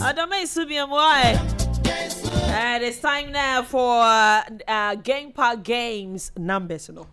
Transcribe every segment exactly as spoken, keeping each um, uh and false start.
Adame Subiam, why? And it's time now for uh, uh, Game Park Games numbers. No.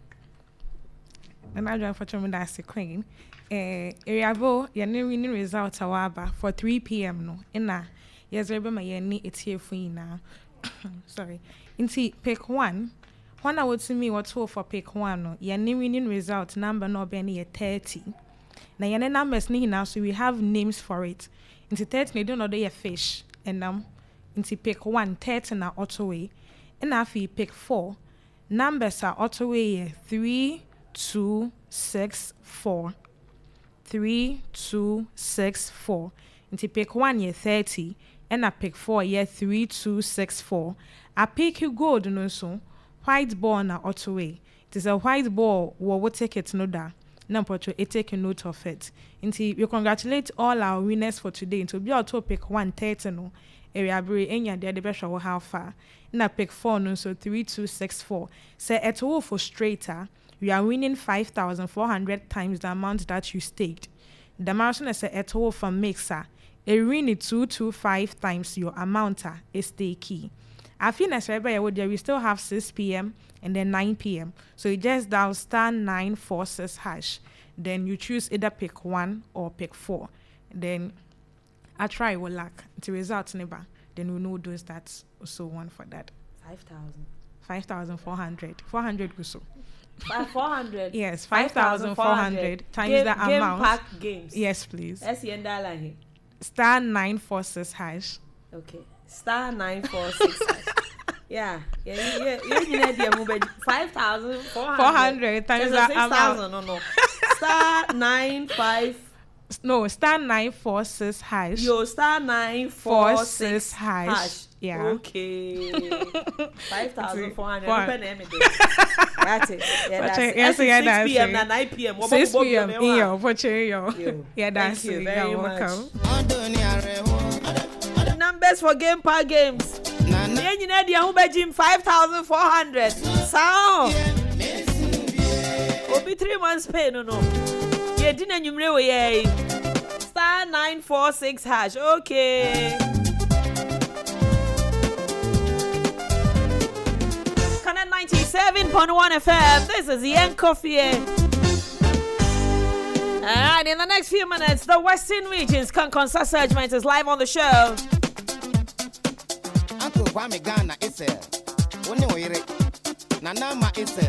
And I join for Chairman Darcy Queen. Eh, Eriabo, your new winning result awaba for three p.m. no. Ina, yes, remember my yenny it's here for you now. Sorry. Inti pick one. One I would see me what two for pick one no. Your new winning result number no be any thirty. Now your numbers ni now so we have names for it. Inti thirty they don't know they fish and um inti pick one thirty na auto way. And if you pick four numbers are auto way three two six four. Three, two, six, four. And to pick one, you're thirty. And I pick four, you're three, two, six, four. I pick you gold, no so. White ball na auto way. It is a white ball, what will take it no da. No, but you take a note of it. And you congratulate all our winners for today. And to be auto pick one, thirty, no. Area bri, and you're the best show how far. And I pick four, no so three, two, six, four. Say at all for straighter. You are winning five thousand four hundred times the amount that you staked. The amount is a total from Mixer. A win two to five times your amount is stakey. I feel necessary we still have six p.m. and then nine p.m. So you just dial star nine four six hash. Then you choose either pick one or pick four. Then I try with luck. The results never. Then we know those that's also one for that. Five thousand. Five thousand four hundred. Four hundred so. Five four hundred. Yes, five thousand four hundred times game, the game amount. Park Games. Yes, please. S E N dollar here. Star nine four six hash. Okay. Star nine four six hash. Yeah, yeah, yeah. You need to move five thousand four hundred. Four hundred times the amount. Six thousand. No, no. Star nine five. No, star nine four six hash. Yo, star nine four, four six, six hash. hash. Yeah. Okay. Five thousand four hundred. That's it. Yeah, that's it. Yes, yeah, six that's p.m. it. and nine p.m. Six p.m. Yo, for yo. Yeah, that's Thank you it. very You're much. welcome. Numbers for Game Park Games. Yeah, you know the Ahube Gym five thousand four hundred. Sound. Obi three months pay no no. Yeah, didn't you know yeah. Star nine four six hash. Okay. Connect ninety-seven point one F M. This is Ian Coffee. And in the next few minutes, the Western Regions Concert Segment is live on the show. Uncle Kwame Ghana is a. When you hear it, Nana is a.